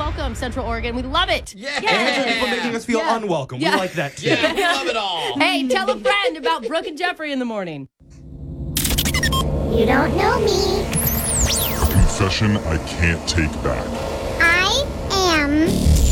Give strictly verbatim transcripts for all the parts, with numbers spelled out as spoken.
welcome, Central Oregon. We love it. Yeah. And people making us feel Yeah. unwelcome. Yeah. We like that, too. Yeah, we love it all. Hey, tell a friend about Brooke and Jeffrey in the morning. You don't know me. Confession I can't take back. I am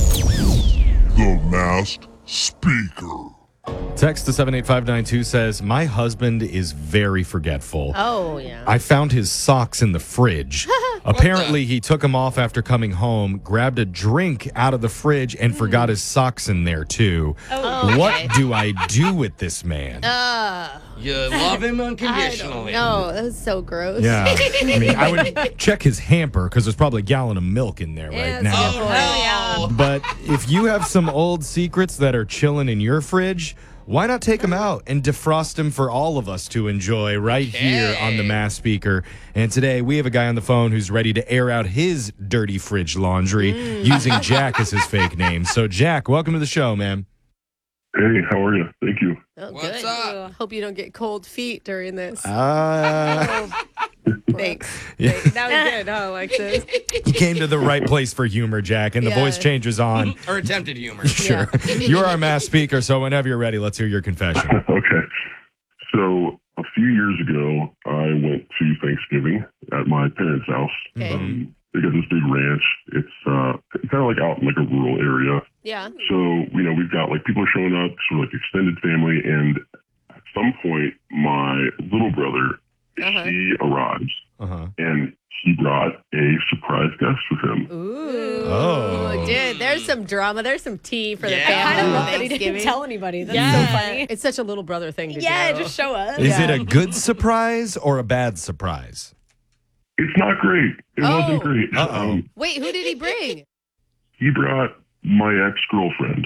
The Masked Speaker. Text to seven eight five nine two says, my husband is very forgetful. Oh, yeah. I found his socks in the fridge. Apparently, he took them off after coming home, grabbed a drink out of the fridge, and forgot his socks in there, too. Oh, What okay. do I do with this man? Uh, You love him I don't unconditionally. know. That was so gross. Yeah. I mean, I would check his hamper because there's probably a gallon of milk in there right Yes. now. Oh, Oh, no. But if you have some old secrets that are chilling in your fridge, why not take them out and defrost them for all of us to enjoy right here on the Mass Speaker? And today we have a guy on the phone who's ready to air out his dirty fridge laundry using Jack as his fake name. So, Jack, welcome to the show, man. Hey, how are you? Thank you. Oh, What's good. up? Hope you don't get cold feet during this. Uh, Thanks. yeah. That was good, huh, Alexis? You came to the right place for humor, Jack, and the Yeah. voice change is on. Or attempted humor. Sure. You're our Mass Speaker, so whenever you're ready, let's hear your confession. Okay. So a few years ago, I went to Thanksgiving at my parents' house. Okay. Um, they got this big ranch. It's uh, kind of like out in like a rural area. Yeah. So, you know, we've got like people are showing up, sort of like extended family. And at some point, my little brother, Uh-huh. he arrives Uh-huh. and he brought a surprise guest with him. Ooh. Oh. Dude, there's some drama. There's some tea for the Yeah. family. I I don't on know that he Thanksgiving. didn't tell anybody. That's Yeah. so funny. It's such a little brother thing to Yeah, do. just show us. Is it Yeah. a good surprise or a bad surprise? It's not great. It Oh. wasn't great. Uh-oh. Um, Wait, who did he bring? he brought my ex-girlfriend.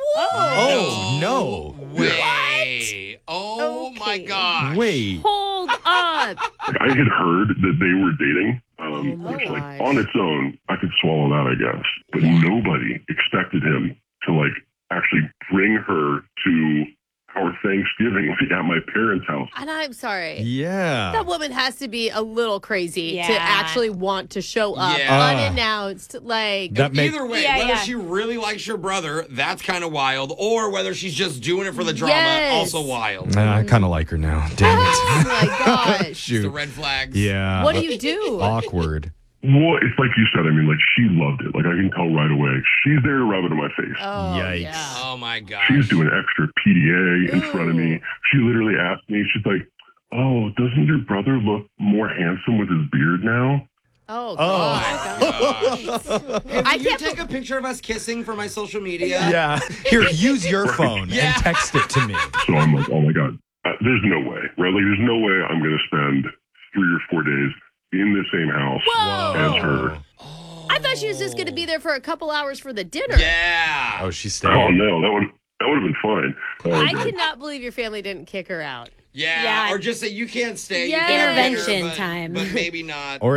Oh, no. Way. Oh, my Okay. gosh. Wait. Hold up. Like, I had heard that they were dating, um, Oh, which, my like, gosh. on its own, I could swallow that, I guess. But nobody expected him to, like, actually bring her to our Thanksgiving like, at my parents' house. And I'm sorry. Yeah. That woman has to be a little crazy to Yeah. actually want to show up Yeah. Uh, unannounced. Like, That make, Either way, Yeah, whether yeah. she really likes your brother, that's kind of wild, or whether she's just doing it for the drama, Yes. also wild. Uh, I kind of like her now. Damn it. oh my gosh. The Shoot. red flags. Yeah. What do you do? Awkward. Well, it's like you said. I mean, like, she loved it. Like, I can tell right away. She's there to rub it in my face. Oh, Yikes. yeah. Oh, my gosh. She's doing extra P D A in front of Ooh. me. She literally asked me, she's like, oh, doesn't your brother look more handsome with his beard now? Oh, Oh. God. Hey, I will you can't take a picture of us kissing for my social media? Yeah. Here, use your phone Yeah. and text it to me. So I'm like, oh my God, uh, there's no way, right? Like, there's no way I'm going to spend three or four days in the same house Whoa. as her. I thought she was just going to be there for a couple hours for the dinner. Yeah. Oh, she's Oh staying. no, that would that would have been fine. Oh, I God. cannot believe your family didn't kick her out. Yeah. Yeah. Or just say you can't stay. you Yeah. can have dinner, Intervention but- time. But maybe not. Or